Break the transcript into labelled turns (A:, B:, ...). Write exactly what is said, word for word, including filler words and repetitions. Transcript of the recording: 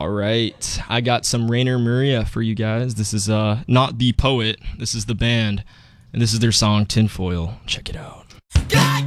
A: All right, I got some Rainer Maria for you guys. This is uh not the poet, this is the band, and this is their song Tinfoil. Check it out.